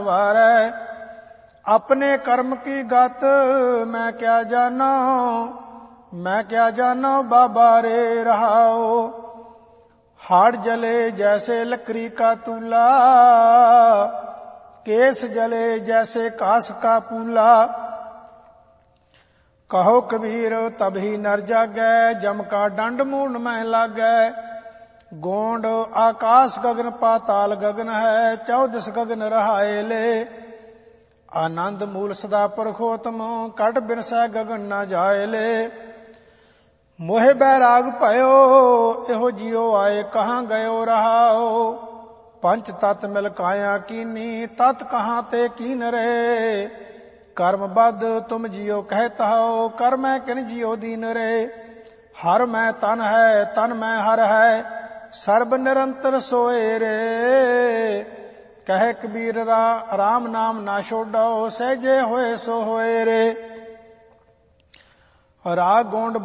वारै। अपने कर्म की गत मैं क्या जाना बाबा रे रहाओ। हाड़ जले जैसे लकड़ी का तूला, केस जले जैसे कास का पूला। कहो कबीर तभी नर जागै, जम का दंड मूंड में लागै। गोंड आकाश गगन पाताल गगन है, चौदस गगन रहाए ले। आनंद मूल सदा परखोतम, कट बिनसै गगन न जाए ले। मोहे बैराग भयो एहो जियो आए, कहाँ गयो रहाओ। पंच तत् मिल काया कीनी, तत् कहाँ ते कीन रे। कर्म बद तुम जियो कहता हो, कर मैं किन जियो दीन रे। हर मैं तन है, तन मैं हर है, सर्ब निरंतर सोए रे। कहे कबीर राम नाम ना छोड़ो, सहजे होए सो होए रे। राग गोंड